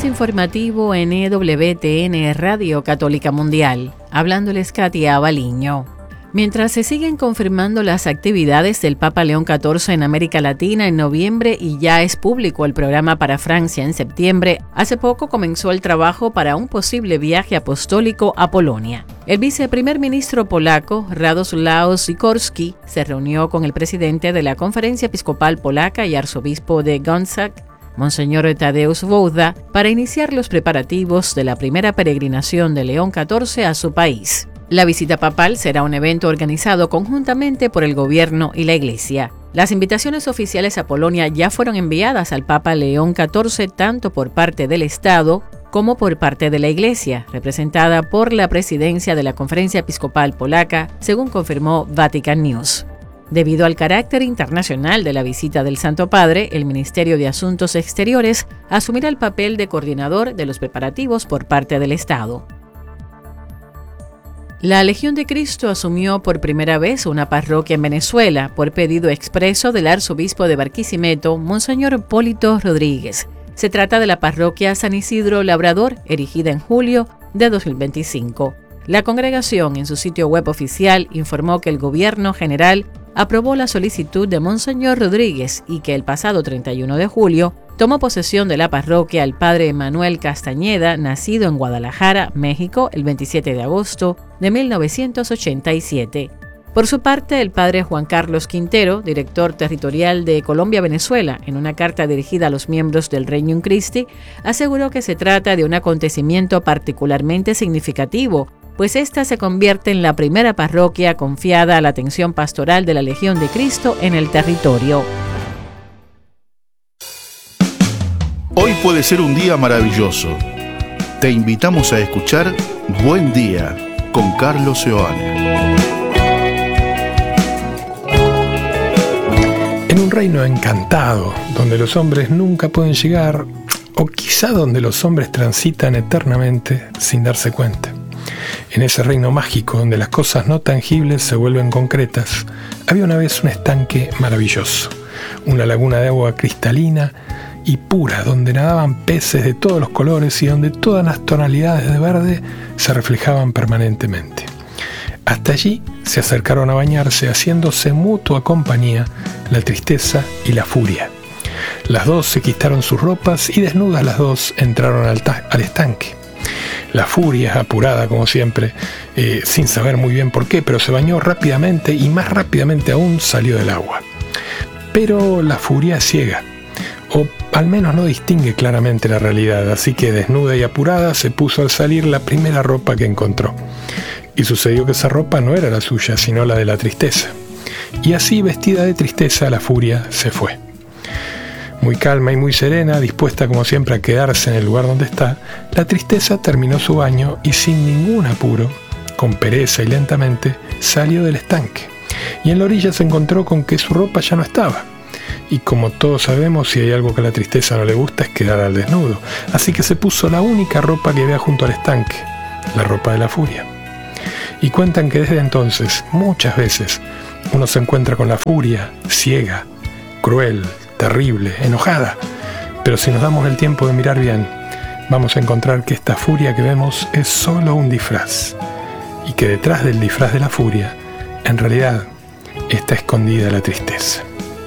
Flash informativo en EWTN Radio Católica Mundial. Hablándoles Katia Abaliño. Mientras se siguen confirmando las actividades del Papa León XIV en América Latina en noviembre y ya es público el programa para Francia en septiembre, hace poco comenzó el trabajo para un posible viaje apostólico a Polonia. El viceprimer ministro polaco, Radoslaw Sikorski, se reunió con el presidente de la Conferencia Episcopal Polaca y arzobispo de Gdańsk, Monseñor Tadeusz Wojda, para iniciar los preparativos de la primera peregrinación de León XIV a su país. La visita papal será un evento organizado conjuntamente por el gobierno y la Iglesia. Las invitaciones oficiales a Polonia ya fueron enviadas al Papa León XIV tanto por parte del Estado como por parte de la Iglesia, representada por la presidencia de la Conferencia Episcopal Polaca, según confirmó Vatican News. Debido al carácter internacional de la visita del Santo Padre, el Ministerio de Asuntos Exteriores asumirá el papel de coordinador de los preparativos por parte del Estado. La Legión de Cristo asumió por primera vez una parroquia en Venezuela por pedido expreso del arzobispo de Barquisimeto, Monseñor Polito Rodríguez. Se trata de la parroquia San Isidro Labrador, erigida en julio de 2025. La congregación, en su sitio web oficial, informó que el gobierno general aprobó la solicitud de Monseñor Rodríguez y que el pasado 31 de julio tomó posesión de la parroquia el padre Manuel Castañeda, nacido en Guadalajara, México, el 27 de agosto de 1987. Por su parte, el padre Juan Carlos Quintero, director territorial de Colombia-Venezuela, en una carta dirigida a los miembros del Regnum Christi, aseguró que se trata de un acontecimiento particularmente significativo, pues esta se convierte en la primera parroquia confiada a la atención pastoral de la Legión de Cristo en el territorio. Hoy puede ser un día maravilloso. Te invitamos a escuchar Buen Día con Carlos Seoane. En un reino encantado, donde los hombres nunca pueden llegar, o quizá donde los hombres transitan eternamente sin darse cuenta. En ese reino mágico, donde las cosas no tangibles se vuelven concretas, había una vez un estanque maravilloso, una laguna de agua cristalina y pura, donde nadaban peces de todos los colores y donde todas las tonalidades de verde se reflejaban permanentemente. Hasta allí se acercaron a bañarse, haciéndose mutua compañía la tristeza y la furia. Las dos se quitaron sus ropas y desnudas las dos entraron al estanque. La furia, apurada como siempre, sin saber muy bien por qué, pero se bañó rápidamente y más rápidamente aún salió del agua. Pero la furia es ciega, o al menos no distingue claramente la realidad, así que desnuda y apurada se puso al salir la primera ropa que encontró. Y sucedió que esa ropa no era la suya, sino la de la tristeza. Y así, vestida de tristeza, la furia se fue. Muy calma y muy serena, dispuesta como siempre a quedarse en el lugar donde está, la tristeza terminó su baño y sin ningún apuro, con pereza y lentamente, salió del estanque. Y en la orilla se encontró con que su ropa ya no estaba. Y como todos sabemos, si hay algo que a la tristeza no le gusta es quedar al desnudo. Así que se puso la única ropa que había junto al estanque, la ropa de la furia. Y cuentan que desde entonces, muchas veces, uno se encuentra con la furia, ciega, cruel, terrible, enojada. Pero si nos damos el tiempo de mirar bien, vamos a encontrar que esta furia que vemos es solo un disfraz. Y que detrás del disfraz de la furia, en realidad, está escondida la tristeza.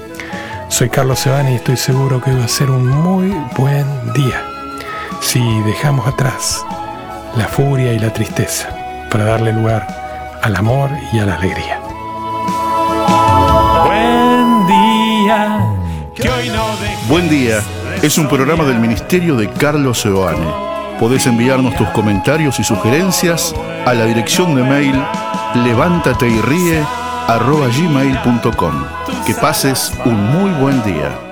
Soy Carlos Seoane y estoy seguro que va a ser un muy buen día si dejamos atrás la furia y la tristeza para darle lugar al amor y a la alegría. Buen día, que hoy no dejes. Buen Día es un programa del Ministerio de Carlos Seoane. Podés enviarnos tus comentarios y sugerencias a la dirección de mail levántateyrie@gmail.com. Que pases un muy buen día.